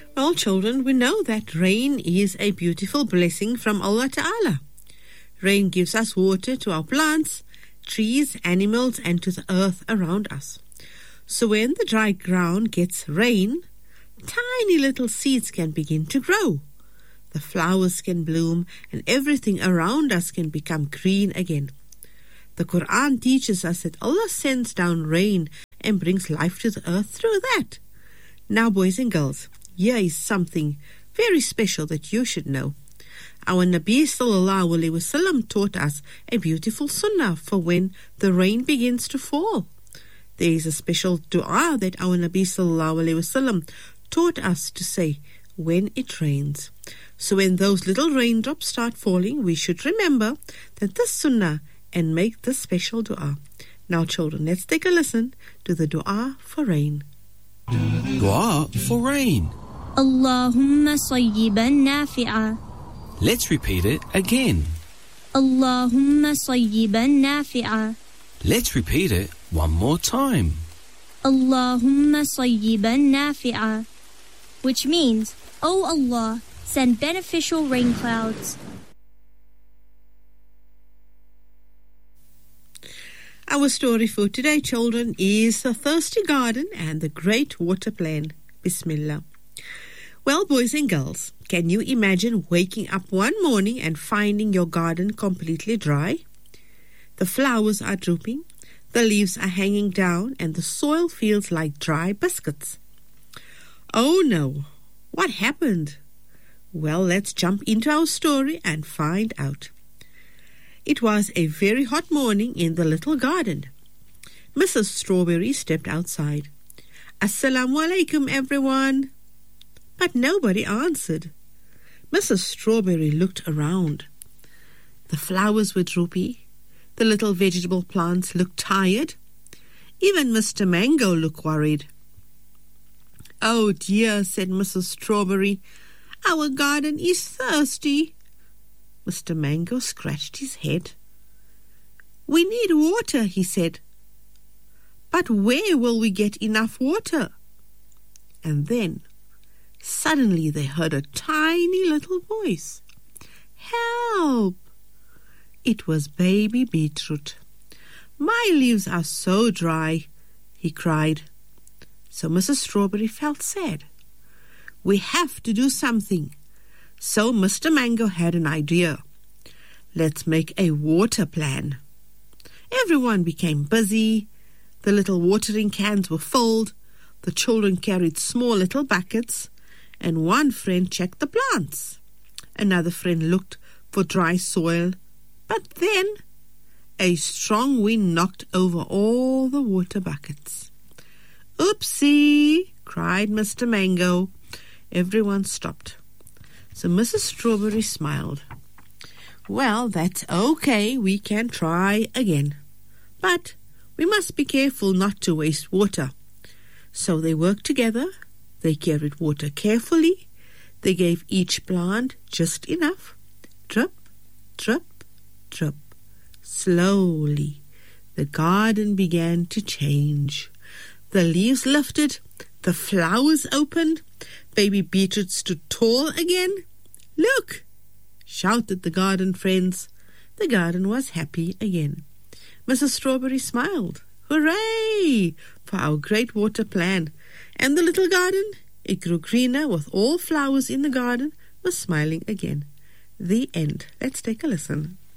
Well, children, we know that rain is a beautiful blessing from Allah Ta'ala. Rain gives us water to our plants, trees, animals, and to the earth around us. So when the dry ground gets rain, tiny little seeds can begin to grow. The flowers can bloom, and everything around us can become green again. The Quran teaches us that Allah sends down rain and brings life to the earth through that. Now, boys and girls, here is something very special that you should know. Our Nabi Sallallahu Alaihi Wasallam taught us a beautiful sunnah for when the rain begins to fall. There is a special dua that our Nabi Sallallahu Alaihi Wasallam taught us to say when it rains. So when those little raindrops start falling, we should remember that this sunnah and make this special dua. Now, children, let's take a listen to the dua for rain. Dua for rain. Allahumma sayyiban nafi'a. Let's repeat it again. Allahumma sayyiban nafi'a. Let's repeat it one more time. Allahumma sayyiban nafi'a. Which means, O Allah, send beneficial rain clouds. Our story for today, children, is The Thirsty Garden and the Great Water Plan. Bismillah. Well, boys and girls, can you imagine waking up one morning and finding your garden completely dry? The flowers are drooping, the leaves are hanging down, and the soil feels like dry biscuits. Oh no, what happened? Well, let's jump into our story and find out. It was a very hot morning in the little garden. Mrs. Strawberry stepped outside. Assalamu alaikum, everyone. But nobody answered. Mrs. Strawberry looked around. The flowers were droopy. The little vegetable plants looked tired. Even Mr. Mango looked worried. Oh dear, said Mrs. Strawberry. Our garden is thirsty. Mr. Mango scratched his head. We need water, he said. But where will we get enough water? And then, suddenly they heard a tiny little voice. Help! It was Baby Beetroot. My leaves are so dry, he cried. So Mrs. Strawberry felt sad. We have to do something. So Mr. Mango had an idea. Let's make a water plan. Everyone became busy. The little watering cans were filled. The children carried small little buckets. And one friend checked the plants. Another friend looked for dry soil. But then a strong wind knocked over all the water buckets. Oopsie, cried Mr. Mango. Everyone stopped. So Mrs. Strawberry smiled. Well, that's okay. We can try again. But we must be careful not to waste water. So they worked together. They carried water carefully. They gave each plant just enough. Drip, drip, drip. Slowly, the garden began to change. The leaves lifted. The flowers opened. Baby Beetroot stood tall again. Look! Shouted the garden friends. The garden was happy again. Mrs. Strawberry smiled. Hooray! For our great water plan. And the little garden, it grew greener with all flowers in the garden, was smiling again. The end. Let's take a listen.